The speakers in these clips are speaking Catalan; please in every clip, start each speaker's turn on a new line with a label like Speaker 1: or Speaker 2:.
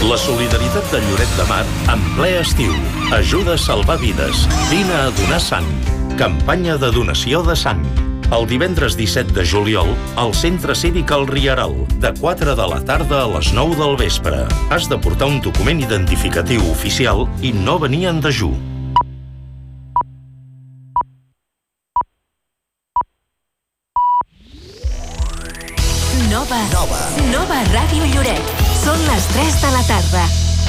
Speaker 1: La solidaritat de Lloret de Mar en ple estiu. Ajuda a salvar vides. Vine a donar sang. Campanya de donació de sang. El divendres 17 de juliol, al Centre Cívic El Rieral, de 4 de la tarda a les 9 del vespre. Has de portar un document identificatiu oficial i no venir en dejú.
Speaker 2: Nova Ràdio Lloret. Són les 3 de la tarda.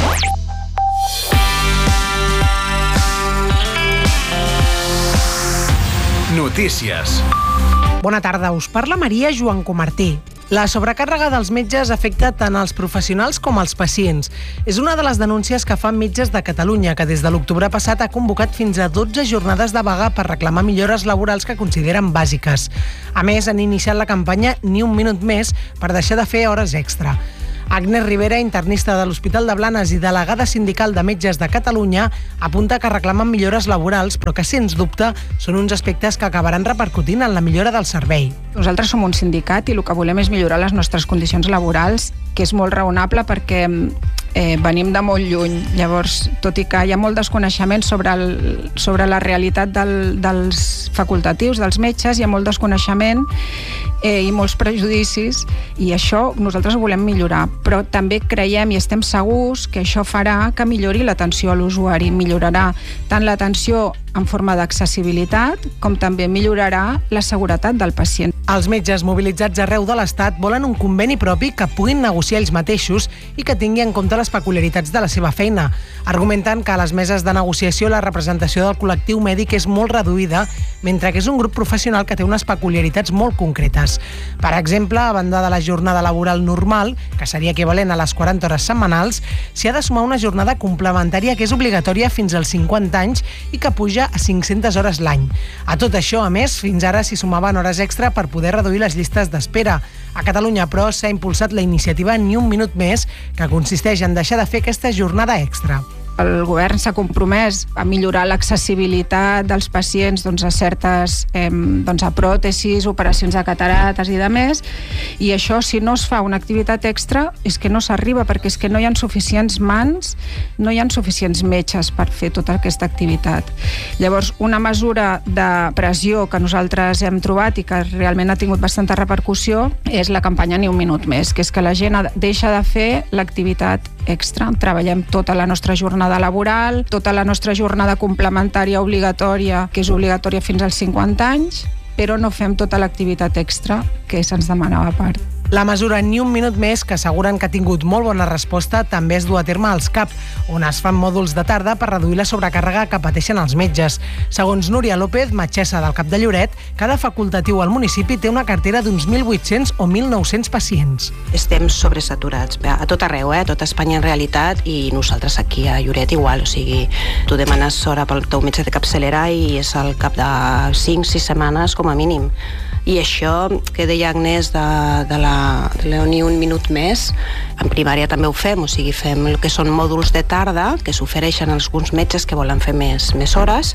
Speaker 3: Notícies.
Speaker 4: Bona tarda, us parla Maria Joan Comartí. La sobrecàrrega dels metges afecta tant els professionals com els pacients. És una de les denúncies que fan Metges de Catalunya, que des de l'octubre passat ha convocat fins a 12 jornades de vaga per reclamar millores laborals que consideren bàsiques. A més, han iniciat la campanya Ni un minut més per deixar de fer hores extra. Agnès Rivera, internista de l'Hospital de Blanes i delegada sindical de Metges de Catalunya, apunta que reclamen millores laborals, però que, sens dubte, són uns aspectes que acabaran repercutint en la millora del servei.
Speaker 5: Nosaltres som un sindicat i el que volem és millorar les nostres condicions laborals, que és molt raonable perquè venim de molt lluny. Llavors, tot i que hi ha molt desconeixement sobre la realitat dels facultatius, dels metges, hi ha molt desconeixement i molts prejudicis, i això nosaltres ho volem millorar. Però també creiem i estem segurs que això farà que millori l'atenció a l'usuari. Millorarà tant l'atenció en forma d'accessibilitat com també millorarà la seguretat del pacient.
Speaker 4: Els metges mobilitzats arreu de l'Estat volen un conveni propi que puguin negociar ells mateixos i que tingui en compte les peculiaritats de la seva feina. Argumenten que a les meses de negociació la representació del col·lectiu mèdic és molt reduïda, mentre que és un grup professional que té unes peculiaritats molt concretes. Per exemple, a banda de la jornada laboral normal, que seria equivalent a les 40 hores setmanals, s'hi ha de sumar una jornada complementària que és obligatòria fins als 50 anys i que puja a 500 hores l'any. A tot això, a més, fins ara s'hi sumaven hores extra per poder reduir les llistes d'espera. A Catalunya, però, s'ha impulsat la iniciativa Ni un minut més, que consisteix en deixar de fer aquesta jornada extra.
Speaker 5: El govern s'ha compromès a millorar l'accessibilitat dels pacients a certes a pròtesis, operacions de catarates i de més, i això, si no es fa una activitat extra, és que no s'arriba, perquè és que no hi ha suficients mans, no hi ha suficients metges per fer tota aquesta activitat. Llavors, una mesura de pressió que nosaltres hem trobat i que realment ha tingut bastanta repercussió és la campanya Ni un minut més, que és que la gent deixa de fer l'activitat extra. Treballem tota la nostra jornada laboral, tota la nostra jornada complementària obligatòria, que és obligatòria fins als 50 anys, però no fem tota l'activitat extra que se'ns demanava a part.
Speaker 4: La mesura Ni un minut més, que asseguren que ha tingut molt bona resposta, també es du a terme als CAP, on es fan mòduls de tarda per reduir la sobrecàrrega que pateixen els metges. Segons Núria López, metgessa del CAP de Lloret, cada facultatiu al municipi té una cartera d'uns 1.800 o 1.900 pacients.
Speaker 6: Estem sobresaturats, a tot arreu, a tot Espanya en realitat, i nosaltres aquí a Lloret igual, o sigui, tu demanes hora pel teu metge de capçalera i és al cap de 5-6 setmanes com a mínim. I això que deia Agnès de la Ni un minut més, en primària també ho fem, o sigui, fem el que són mòduls de tarda que s'ofereixen als alguns metges que volen fer més hores,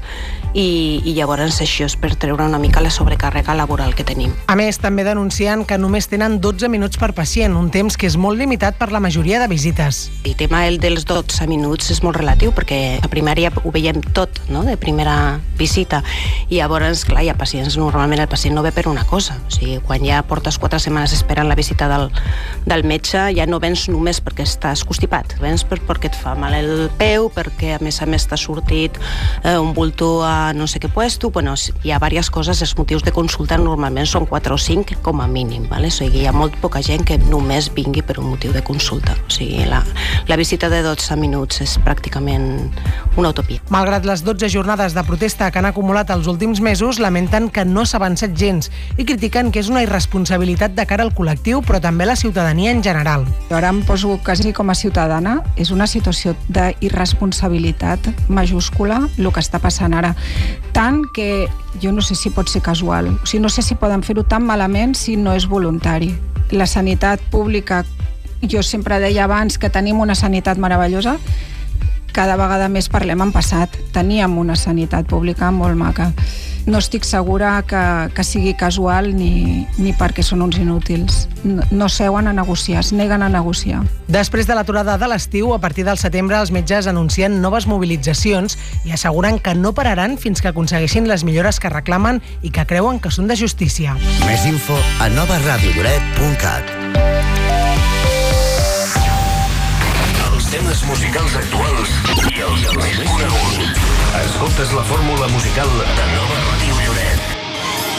Speaker 6: i llavors això és per treure una mica la sobrecàrrega laboral que tenim.
Speaker 4: A més, també denuncien que només tenen 12 minuts per pacient, un temps que és molt limitat per la majoria de visites.
Speaker 6: El tema dels 12 minuts és molt relatiu, perquè a primària ho veiem tot, no?, de primera visita, i llavors, clar, hi ha pacients, normalment el pacient no ve per una cosa, o sigui, quan ja portes 4 setmanes esperant la visita del metge, ja no vens només perquè estàs constipat, vens perquè et fa mal el peu, perquè a més t'ha sortit un bulto a no sé què puesto. Bueno, hi ha diverses coses. Els motius de consulta normalment són 4 o 5 com a mínim, ¿vale? O sigui, hi ha molt poca gent que només vingui per un motiu de consulta. O sigui, la visita de 12 minuts és pràcticament una utopia.
Speaker 4: Malgrat les 12 jornades de protesta que han acumulat els últims mesos, lamenten que no s'ha avançat gens i critiquen que és una irresponsabilitat de cara al col·lectiu, però també a la ciutadania en general.
Speaker 5: Ara em poso quasi com a ciutadana. És una situació d'irresponsabilitat majúscula el que està passant ara. Tant que jo no sé si pot ser casual. O sigui, no sé si poden fer-ho tan malament si no és voluntari. La sanitat pública, jo sempre deia abans que tenim una sanitat meravellosa, cada vegada més parlem en passat. Teníem una sanitat pública molt maca. no estic segura que sigui casual ni perquè són uns inútils. No seuen a negociar, es neguen a negociar.
Speaker 4: Després de l'aturada de l'estiu, a partir del setembre els metges anuncien noves mobilitzacions i asseguren que no pararan fins que aconsegueixin les millores que reclamen i que creuen que són de justícia.
Speaker 7: Més info a novaradiolloret.cat.
Speaker 3: Els temes musicals actuals i els més coneguts. Escoltes la fórmula musical de Nova Ràdio